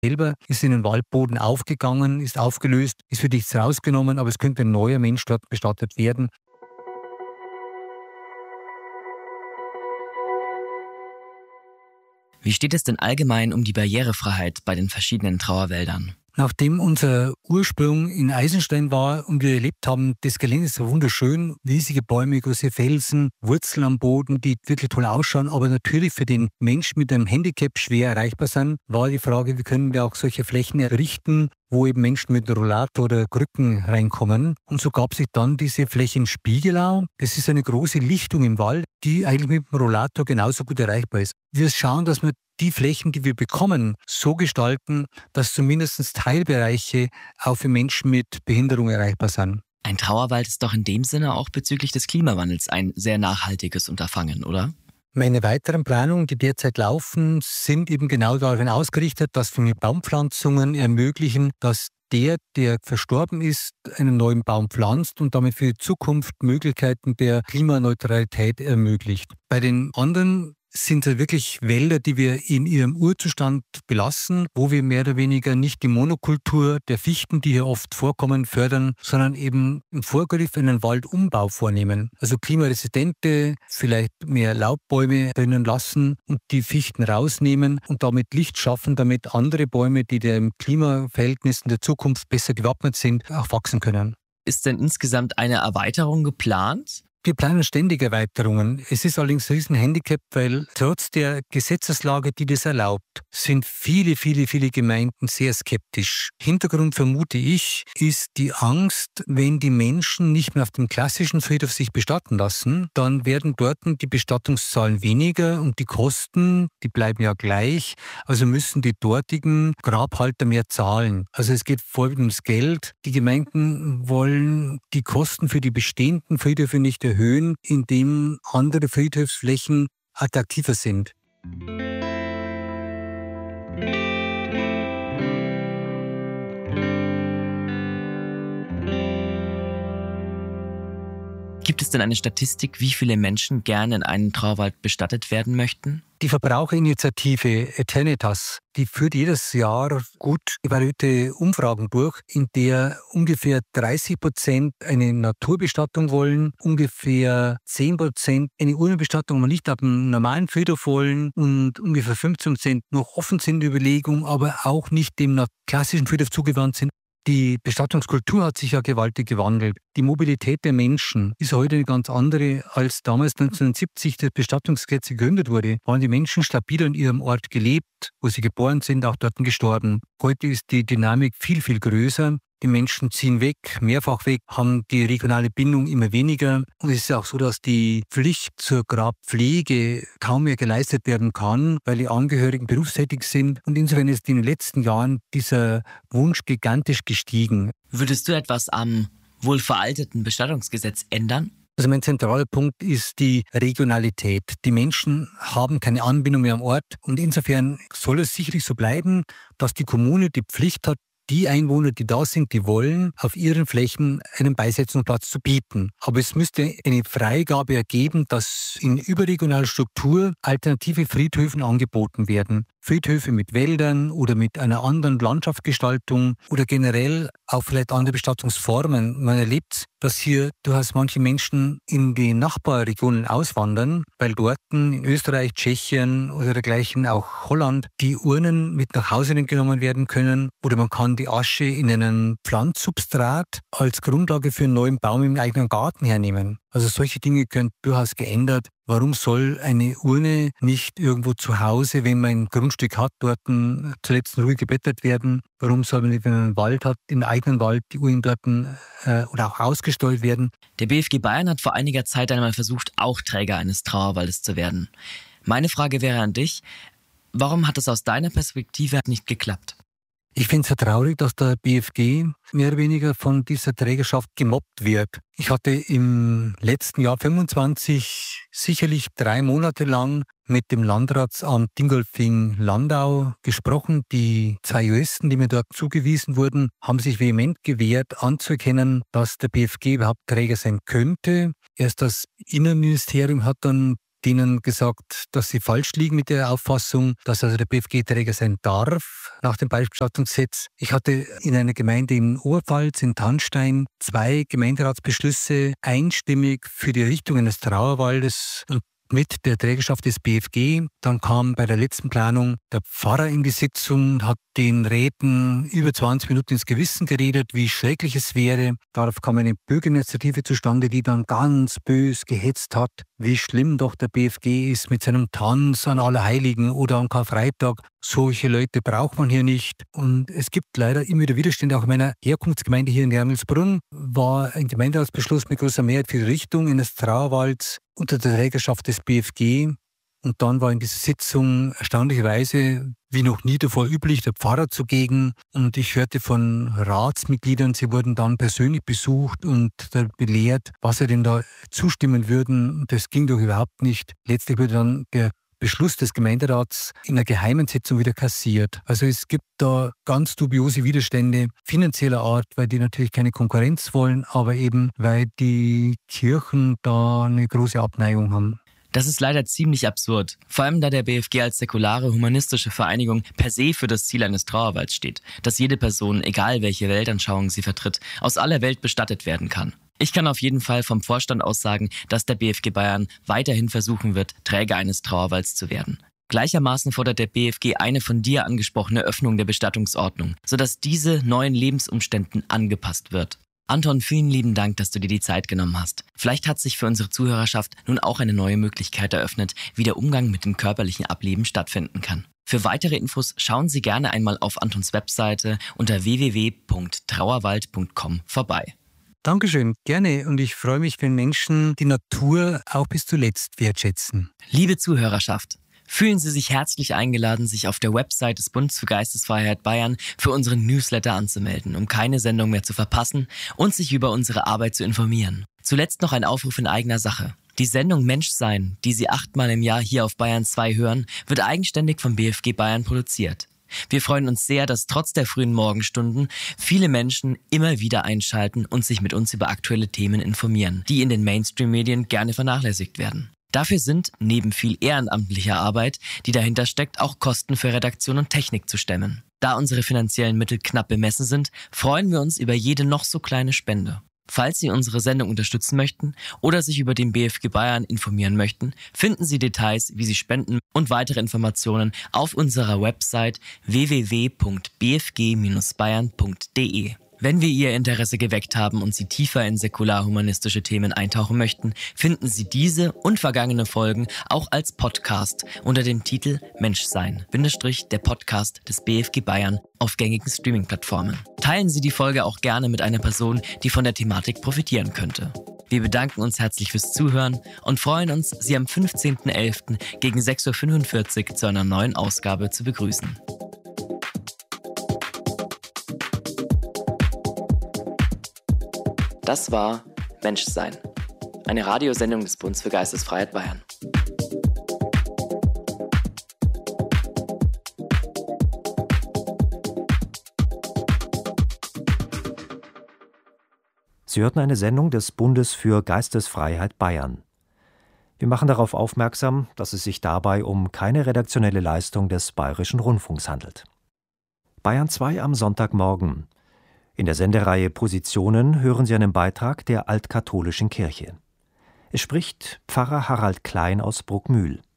selber ist in den Waldboden aufgegangen, ist aufgelöst, ist für nichts rausgenommen, aber es könnte ein neuer Mensch dort bestattet werden. Wie steht es denn allgemein um die Barrierefreiheit bei den verschiedenen Trauerwäldern? Nachdem unser Ursprung in Eisenstein war und wir erlebt haben, das Gelände ist so wunderschön, riesige Bäume, große Felsen, Wurzeln am Boden, die wirklich toll ausschauen, aber natürlich für den Menschen mit einem Handicap schwer erreichbar sind, war die Frage, wie können wir auch solche Flächen errichten, wo eben Menschen mit Rollator oder Krücken reinkommen. Und so gab sich dann diese Fläche in Spiegelau. Das ist eine große Lichtung im Wald, die eigentlich mit dem Rollator genauso gut erreichbar ist. Wir schauen, dass wir die Flächen, die wir bekommen, so gestalten, dass zumindest Teilbereiche auch für Menschen mit Behinderung erreichbar sind. Ein Trauerwald ist doch in dem Sinne auch bezüglich des Klimawandels ein sehr nachhaltiges Unterfangen, oder? Meine weiteren Planungen, die derzeit laufen, sind eben genau darin ausgerichtet, dass wir mit Baumpflanzungen ermöglichen, dass der verstorben ist, einen neuen Baum pflanzt und damit für die Zukunft Möglichkeiten der Klimaneutralität ermöglicht. Bei den anderen sind es wirklich Wälder, die wir in ihrem Urzustand belassen, wo wir mehr oder weniger nicht die Monokultur der Fichten, die hier oft vorkommen, fördern, sondern eben im Vorgriff einen Waldumbau vornehmen. Also klimaresistente, vielleicht mehr Laubbäume drinnen lassen und die Fichten rausnehmen und damit Licht schaffen, damit andere Bäume, die den Klimaverhältnissen der Zukunft besser gewappnet sind, auch wachsen können. Ist denn insgesamt eine Erweiterung geplant? Wir planen ständig Erweiterungen. Es ist allerdings ein Riesenhandicap, weil trotz der Gesetzeslage, die das erlaubt, sind viele Gemeinden sehr skeptisch. Hintergrund, vermute ich, ist die Angst, wenn die Menschen nicht mehr auf dem klassischen Friedhof sich bestatten lassen, dann werden dort die Bestattungszahlen weniger und die Kosten, die bleiben ja gleich. Also müssen die dortigen Grabhalter mehr zahlen. Also es geht vorwiegend ums Geld. Die Gemeinden wollen die Kosten für die bestehenden Friedhöfe nicht erhöhen, indem andere Friedhofsflächen attraktiver sind. Gibt es denn eine Statistik, wie viele Menschen gerne in einem Trauerwald bestattet werden möchten? Die Verbraucherinitiative Eternitas, die führt jedes Jahr gut evaluierte Umfragen durch, in der ungefähr 30% eine Naturbestattung wollen, ungefähr 10% eine Urnenbestattung, aber nicht auf einem normalen Friedhof wollen und ungefähr 15% noch offen sind in der Überlegung, aber auch nicht dem klassischen Friedhof zugewandt sind. Die Bestattungskultur hat sich ja gewaltig gewandelt. Die Mobilität der Menschen ist heute eine ganz andere, als damals 1970 das Bestattungsgesetz gegründet wurde. Waren die Menschen stabil an ihrem Ort gelebt, wo sie geboren sind, auch dort gestorben. Heute ist die Dynamik viel größer. Die Menschen ziehen weg, mehrfach weg, haben die regionale Bindung immer weniger. Und es ist auch so, dass die Pflicht zur Grabpflege kaum mehr geleistet werden kann, weil die Angehörigen berufstätig sind. Und insofern ist in den letzten Jahren dieser Wunsch gigantisch gestiegen. Würdest du etwas am wohl veralteten Bestattungsgesetz ändern? Also mein zentraler Punkt ist die Regionalität. Die Menschen haben keine Anbindung mehr am Ort. Und insofern soll es sicherlich so bleiben, dass die Kommune die Pflicht hat, die Einwohner, die da sind, die wollen, auf ihren Flächen einen Beisetzungsplatz zu bieten. Aber es müsste eine Freigabe ergeben, dass in überregionaler Struktur alternative Friedhöfe angeboten werden. Friedhöfe mit Wäldern oder mit einer anderen Landschaftsgestaltung oder generell auch vielleicht andere Bestattungsformen. Man erlebt, dass hier durchaus manche Menschen in die Nachbarregionen auswandern, weil dort in Österreich, Tschechien oder dergleichen, auch Holland, die Urnen mit nach Hause genommen werden können oder man kann die Asche in einem Pflanzsubstrat als Grundlage für einen neuen Baum im eigenen Garten hernehmen. Also solche Dinge können durchaus geändert. Warum soll eine Urne nicht irgendwo zu Hause, wenn man ein Grundstück hat, dort zuletzt ruhig gebettet werden? Warum soll man nicht, wenn man einen Wald hat, im eigenen Wald die Urnen dort oder auch ausgestellt werden? Der BFG Bayern hat vor einiger Zeit einmal versucht, auch Träger eines Trauerwaldes zu werden. Meine Frage wäre an dich, warum hat es aus deiner Perspektive nicht geklappt? Ich finde es ja traurig, dass der BFG mehr oder weniger von dieser Trägerschaft gemobbt wird. Ich hatte im letzten Jahr 25 sicherlich 3 Monate lang mit dem Landratsamt Dingolfing-Landau gesprochen. Die 2 Juristen, die mir dort zugewiesen wurden, haben sich vehement gewehrt, anzuerkennen, dass der BFG überhaupt Träger sein könnte. Erst das Innenministerium hat dann denen gesagt, dass sie falsch liegen mit der Auffassung, dass also der BFG Träger sein darf nach dem Beispielbestattungsgesetz. Ich hatte in einer Gemeinde in Oberpfalz, in Tannstein, 2 Gemeinderatsbeschlüsse einstimmig für die Errichtung eines Trauerwaldes mit der Trägerschaft des BFG. Dann kam bei der letzten Planung der Pfarrer in die Sitzung, hat den Räten über 20 Minuten ins Gewissen geredet, wie schrecklich es wäre. Darauf kam eine Bürgerinitiative zustande, die dann ganz bös gehetzt hat, wie schlimm doch der BFG ist mit seinem Tanz an Allerheiligen oder am Karfreitag. Solche Leute braucht man hier nicht. Und es gibt leider immer wieder Widerstände. Auch in meiner Herkunftsgemeinde hier in Hermelsbrunn war ein Gemeinderatsbeschluss mit großer Mehrheit für die Richtung eines Trauerwalds unter der Trägerschaft des BFG. Und dann war in dieser Sitzung erstaunlicherweise, wie noch nie davor üblich, der Pfarrer zugegen. Und ich hörte von Ratsmitgliedern, sie wurden dann persönlich besucht und belehrt, was sie denn da zustimmen würden. Das ging doch überhaupt nicht. Letztlich wurde dann der Beschluss des Gemeinderats in einer geheimen Sitzung wieder kassiert. Also es gibt da ganz dubiose Widerstände finanzieller Art, weil die natürlich keine Konkurrenz wollen, aber eben weil die Kirchen da eine große Abneigung haben. Das ist leider ziemlich absurd, vor allem da der BFG als säkulare, humanistische Vereinigung per se für das Ziel eines Trauerwalds steht, dass jede Person, egal welche Weltanschauung sie vertritt, aus aller Welt bestattet werden kann. Ich kann auf jeden Fall vom Vorstand aus sagen, dass der BFG Bayern weiterhin versuchen wird, Träger eines Trauerwalds zu werden. Gleichermaßen fordert der BFG eine von dir angesprochene Öffnung der Bestattungsordnung, sodass diese neuen Lebensumständen angepasst wird. Anton, vielen lieben Dank, dass du dir die Zeit genommen hast. Vielleicht hat sich für unsere Zuhörerschaft nun auch eine neue Möglichkeit eröffnet, wie der Umgang mit dem körperlichen Ableben stattfinden kann. Für weitere Infos schauen Sie gerne einmal auf Antons Webseite unter www.trauerwald.com vorbei. Dankeschön, gerne. Und ich freue mich, wenn Menschen die Natur auch bis zuletzt wertschätzen. Liebe Zuhörerschaft, fühlen Sie sich herzlich eingeladen, sich auf der Website des Bundes für Geistesfreiheit Bayern für unseren Newsletter anzumelden, um keine Sendung mehr zu verpassen und sich über unsere Arbeit zu informieren. Zuletzt noch ein Aufruf in eigener Sache. Die Sendung Menschsein, die Sie 8-mal im Jahr hier auf Bayern 2 hören, wird eigenständig vom BFG Bayern produziert. Wir freuen uns sehr, dass trotz der frühen Morgenstunden viele Menschen immer wieder einschalten und sich mit uns über aktuelle Themen informieren, die in den Mainstream-Medien gerne vernachlässigt werden. Dafür sind, neben viel ehrenamtlicher Arbeit, die dahinter steckt, auch Kosten für Redaktion und Technik zu stemmen. Da unsere finanziellen Mittel knapp bemessen sind, freuen wir uns über jede noch so kleine Spende. Falls Sie unsere Sendung unterstützen möchten oder sich über den BFG Bayern informieren möchten, finden Sie Details, wie Sie spenden und weitere Informationen auf unserer Website www.bfg-bayern.de. Wenn wir Ihr Interesse geweckt haben und Sie tiefer in säkular-humanistische Themen eintauchen möchten, finden Sie diese und vergangene Folgen auch als Podcast unter dem Titel Menschsein, der Podcast des BFG Bayern auf gängigen Streaming-Plattformen. Teilen Sie die Folge auch gerne mit einer Person, die von der Thematik profitieren könnte. Wir bedanken uns herzlich fürs Zuhören und freuen uns, Sie am 15.11. gegen 6.45 Uhr zu einer neuen Ausgabe zu begrüßen. Das war Menschsein, eine Radiosendung des Bundes für Geistesfreiheit Bayern. Sie hörten eine Sendung des Bundes für Geistesfreiheit Bayern. Wir machen darauf aufmerksam, dass es sich dabei um keine redaktionelle Leistung des Bayerischen Rundfunks handelt. Bayern 2 am Sonntagmorgen. In der Sendereihe Positionen hören Sie einen Beitrag der Altkatholischen Kirche. Es spricht Pfarrer Harald Klein aus Bruckmühl.